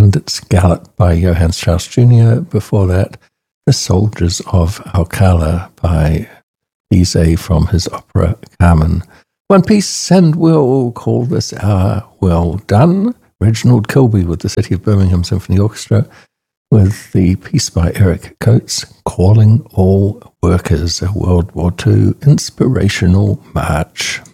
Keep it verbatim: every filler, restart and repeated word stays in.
Bandits Gallop by Johann Strauss Junior Before that, The Soldiers of Alcala by Bizet from his opera Carmen. One piece, and we'll call this hour well done. Reginald Kilby with the City of Birmingham Symphony Orchestra with the piece by Eric Coates, Calling All Workers, a World War Two inspirational march.